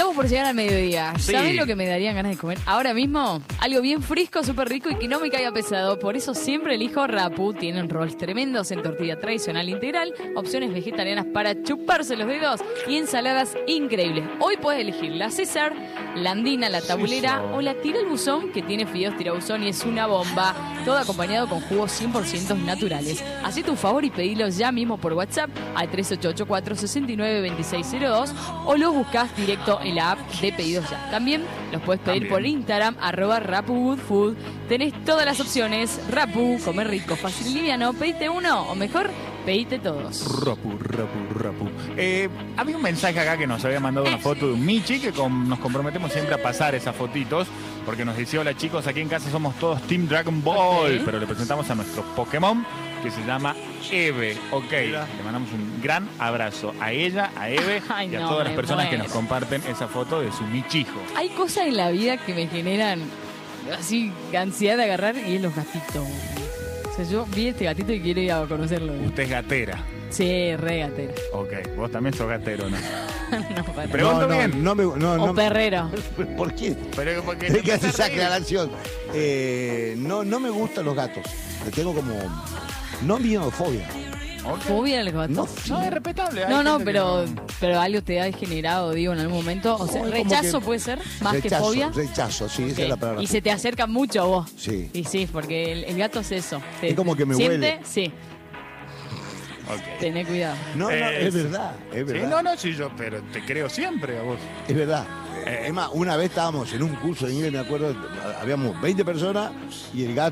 Estamos por llegar al mediodía. Sí. ¿Sabés lo que me darían ganas de comer ahora mismo? Algo bien fresco, súper rico y que no me caiga pesado. Por eso siempre elijo Rappu. Tienen rolls tremendos en tortilla tradicional integral, opciones vegetarianas para chuparse los dedos y ensaladas increíbles. Hoy puedes elegir la César, la Andina, la tabulera o la tirabuzón, que tiene fideos tirabuzón y es una bomba. Todo acompañado con jugos 100% naturales. Hacé tu favor y pedilos ya mismo por WhatsApp al 3884-692602 o los buscás directo en la app de Pedidos Ya. También los puedes pedir por Instagram, @RappuGoodFood. Tenés todas las opciones. Rappu, comer rico, fácil y liviano. Pedite uno o mejor, pedite todos. Rappu. Había un mensaje acá que nos había mandado una foto de un Michi, que nos comprometemos siempre a pasar esas fotitos, porque nos decía: hola chicos, aquí en casa somos todos Team Dragon Ball, Ok. pero le presentamos a nuestro Pokémon, que se llama Eve. Ok, le mandamos un gran abrazo a ella, a Eve Ay, y a no, todas las me personas que muero. nos comparten esa foto de su Michijo. Hay cosas en la vida que me generan así ansiedad de agarrar y es los gatitos. O sea, yo vi este gatito y quiero ir a conocerlo. Usted es gatera. Sí, re gatero. Ok, vos también sos gatero, ¿no? No, para- Pregunto bien. o perrero. ¿Por qué? Pero porque ¿Qué te hace esa reír. aclaración? No me gustan los gatos. Le tengo como... No miedofobia. Ok. Fobia a los gatos. No, No, es respetable. hay No, gente que pero, no. pero algo te ha generado, digo, en algún momento. O sea, Como rechazo que- puede ser, más que fobia. Rechazo, sí, esa Ok. es la palabra. Y se te acerca mucho a vos. Sí. Y sí, porque el gato es eso. Es como que me ¿siente? huele. Sí, Ok. tené cuidado. No, es verdad, es Sí, verdad. no, sí, yo, pero te creo siempre a vos. Es verdad. Es más, una vez estábamos en un curso de inglés, me acuerdo, habíamos 20 personas y el gato